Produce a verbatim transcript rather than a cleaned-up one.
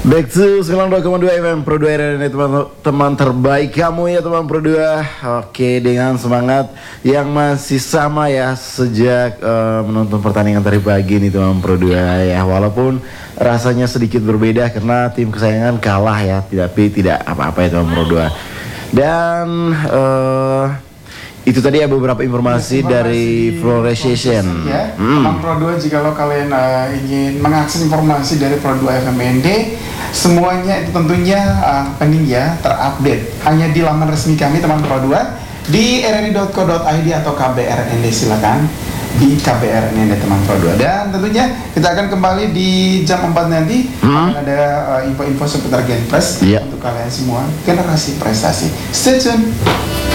Back to sembilan puluh dua koma dua F M Pro dua R N teman-teman terbaik kamu ya teman Pro dua. Oke, dengan semangat yang masih sama ya sejak uh, menonton pertandingan tadi pagi nih teman Pro dua ya. Walaupun rasanya sedikit berbeda karena tim kesayangan kalah ya, tapi tidak apa-apa ya teman Pro dua. Dan uh, itu tadi ya beberapa informasi, informasi dari Fluorescence ya. Hmm. Teman Pro dua, jika lo kalian uh, ingin mengakses informasi dari Pro dua F M N D, semuanya itu tentunya uh, penting ya, terupdate hanya di laman resmi kami teman Pro dua di r n d dot co dot i d atau K B R N D, silakan di K B R N D teman Pro dua. Dan tentunya kita akan kembali di jam empat nanti, hmm. akan ada uh, info-info seputar Genpress, yeah, untuk kalian semua generasi prestasi. Stay tune.